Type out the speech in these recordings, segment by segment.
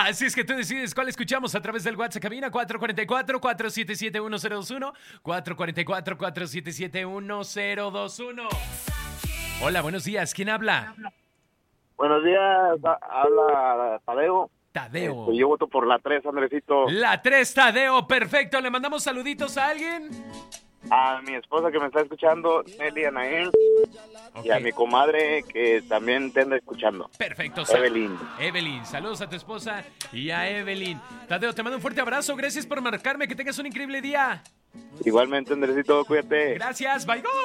Así es que tú decides cuál escuchamos a través del WhatsApp cabina 444-477-1021, 444-477-1021. Hola, buenos días. ¿Quién habla? Buenos días, habla Tadeo. Tadeo. Yo voto por la 3, Andresito. La 3, Tadeo, perfecto. ¿Le mandamos saluditos a alguien? A mi esposa que me está escuchando, Nelly Anael. Okay. Y a mi comadre que también te anda escuchando. Perfecto. Evelyn. Evelyn, saludos a tu esposa y a Evelyn. Tadeo, te mando un fuerte abrazo. Gracias por marcarme. Que tengas un increíble día. Igualmente, Andresito, cuídate. Gracias, bye, bye.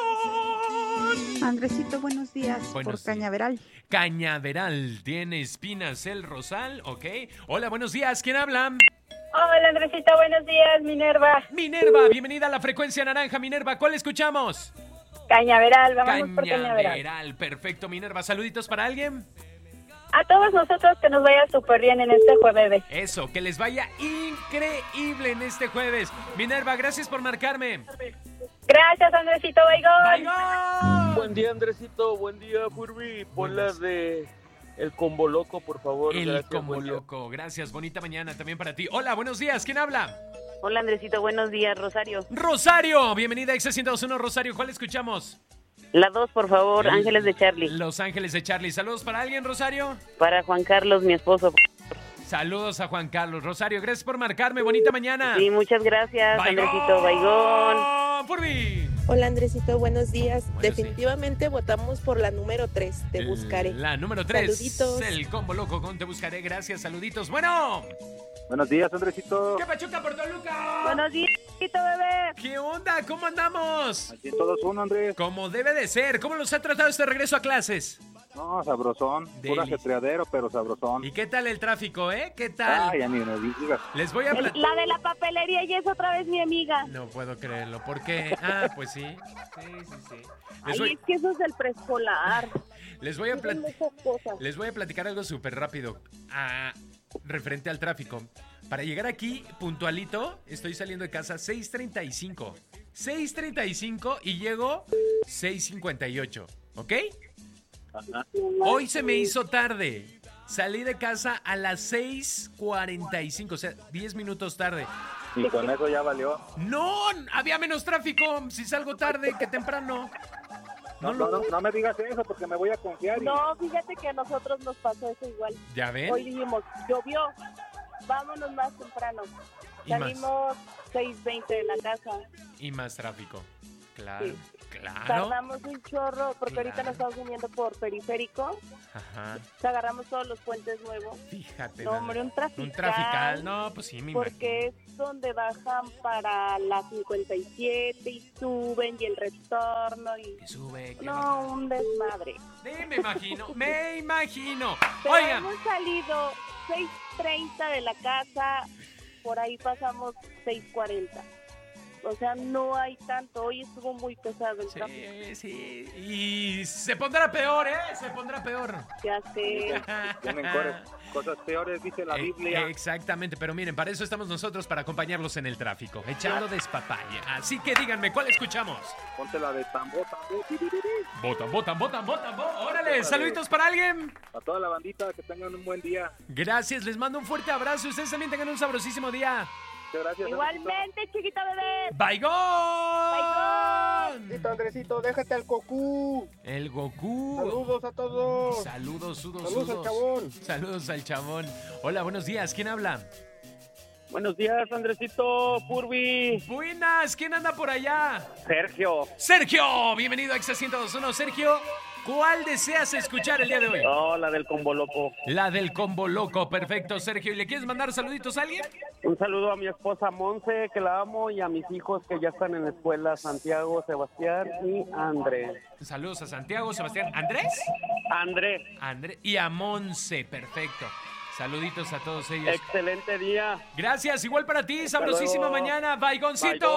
Andresito, buenos días. Buenos por Cañaveral. Cañaveral, tiene espinas el rosal, ok. Hola, buenos días, ¿quién habla? Hola, Andresito, buenos días, Minerva. Minerva, bienvenida a la frecuencia naranja, Minerva. ¿Cuál escuchamos? Cañaveral, vamos por Cañaveral. Cañaveral, perfecto, Minerva. ¿Saluditos para alguien? A todos nosotros que nos vaya súper bien en este jueves. Eso, que les vaya increíble en este jueves. Minerva, gracias por marcarme. Gracias, Andresito, Bye, bye. Buen día, Andresito, buen día, Furby. Pon las de El Combo Loco, por favor. El Gracias, Combo Loco, gracias, bonita mañana también para ti. Hola, buenos días, ¿quién habla? Hola, Andresito, buenos días, Rosario. Rosario, bienvenida a X101, Rosario, ¿cuál escuchamos? La 2, por favor, Ángeles de Charlie. Los Ángeles de Charlie. ¿Saludos para alguien, Rosario? Para Juan Carlos, mi esposo. Saludos a Juan Carlos. Rosario, gracias por marcarme. Bonita mañana. Sí, muchas gracias, Andresito. Baigón. Furby. Hola, Andresito, buenos días. Buenos Definitivamente votamos por la número 3, Te Buscaré. La número 3. Saluditos. El Combo Loco con Te Buscaré. Gracias, saluditos. Bueno. Buenos días, Andresito. ¿Qué pachuca por Toluca? Buenos días, bebé. ¿Qué onda? ¿Cómo andamos? Aquí todos uno, Andrés. Como debe de ser. ¿Cómo los ha tratado este regreso a clases? No, sabrosón. Puro ajetreadero, pero sabrosón. ¿Y qué tal el tráfico, ¿Qué tal? Ay, ya ni me digas. Les voy a La de la papelería y es otra vez mi amiga. No puedo creerlo. ¿Por qué? Ah, pues sí. Sí. Ay, es que eso es del preescolar. Les voy a platicar algo súper rápido. Referente al tráfico. Para llegar aquí puntualito, estoy saliendo de casa 6:35. 6:35 y llego 6:58. ¿Ok? Ajá. Hoy se me hizo tarde. Salí de casa a las 6:45, o sea, 10 minutos tarde. Y con eso ya valió. ¡No! Había menos tráfico si salgo tarde que temprano. No me digas eso porque me voy a confiar. No, fíjate que a nosotros nos pasó eso igual. ¿Ya ven? Hoy dijimos, llovió, vámonos más temprano. Salimos 6:20 de la casa. Y más tráfico. Claro, Sí. claro. Tardamos un chorro porque ahorita nos estamos viniendo por periférico. Ajá. Agarramos todos los puentes nuevos. Fíjate. No, hombre, un trafical. Un trafical, no, pues sí, me Porque imagino. es donde bajan para la 57 y suben y el retorno y... Que sube, que No, baja. un desmadre. Sí, me imagino. Pero Oigan, hemos salido 6:30 de la casa, por ahí pasamos 6:40. O sea, no hay tanto. Hoy estuvo muy pesado el tráfico. sí. Y se pondrá peor, Se pondrá peor. Ya sé. Tienen cosas peores, dice la Biblia. Exactamente, pero miren, para eso estamos nosotros, para acompañarlos en el tráfico, echando despapalle. Así que díganme, ¿cuál escuchamos? Ponte la de tambo. Votan. Órale, saluditos para alguien. A toda la bandita, que tengan un buen día. Gracias, les mando un fuerte abrazo y ustedes también tengan un sabrosísimo día. Muchas gracias. Igualmente, chiquita bebé. ¡Baigón! Andresito, déjate al Goku. El Goku. Saludos a todos. Saludos al chabón. Saludos al chabón. Hola, buenos días. ¿Quién habla? Buenos días, Andresito, Furby. Buenas. ¿Quién anda por allá? Sergio. Sergio. Bienvenido a X102.1. Sergio, ¿cuál deseas escuchar el día de hoy? Oh, la del Combo Loco. La del Combo Loco. Perfecto, Sergio. ¿Y le quieres mandar saluditos a alguien? Un saludo a mi esposa Monse, que la amo, y a mis hijos que ya están en la escuela, Santiago, Sebastián y Andrés. Saludos a Santiago, Sebastián. ¿Andrés? Andrés. Y a Monse. Perfecto. Saluditos a todos ellos. Excelente día. Gracias, igual para ti. Sabrosísima luego. mañana. Baigoncito.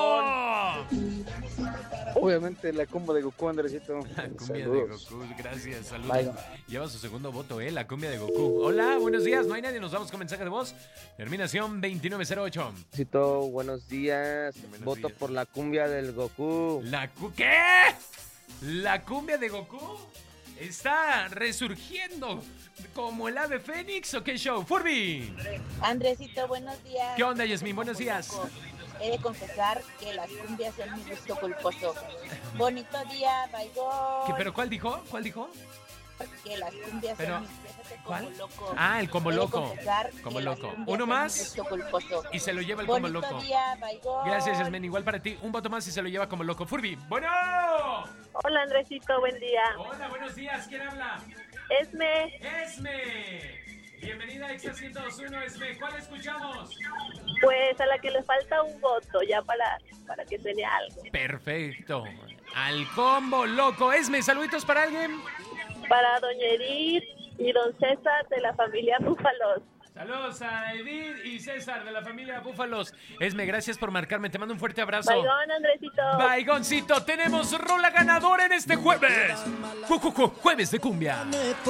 Obviamente la combo de Goku, Andresito. La cumbia Saludos. de Goku, gracias, saludos. Bye. Lleva su segundo voto, la cumbia de Goku. Hola, buenos días, no hay nadie, nos vamos con mensaje de voz. Terminación 2908. Andresito, buenos días. Buenos Voto días. por la cumbia del Goku. ¿Qué? ¿La cumbia de Goku? está resurgiendo como el ave fénix o qué show. Furby. Andresito, buenos días. ¿Qué onda, Yasmín? Buenos días. He de confesar que las cumbias son mi gusto culposo. Bonito día, Baigón. ¿Pero cuál dijo? ¿Cuál dijo? Que las cumbias son mi ¿Cuál? loco. Ah, el combo loco. Como loco. Uno más y se lo lleva el combo loco. Bonito día, Baigón. Gracias, Yasmín. Igual para ti. Un voto más y se lo lleva como loco. Furby. ¡Bueno! Hola, Andresito, buen día. Hola, buenos días. ¿Quién habla? Esme. Bienvenida a Exa 102.1, Esme. ¿Cuál escuchamos? Pues a la que le falta un voto, ya para que se lea algo. Perfecto. Al combo loco. Esme, ¿saluditos para alguien? Para doña Edith y don César de la familia Búfalos. Saludos a Edith y César de la familia Búfalos. Esme, gracias por marcarme. Te mando un fuerte abrazo. Baigón, Andresito. Baigoncito, tenemos rola ganadora en este jueves. Jueves de cumbia.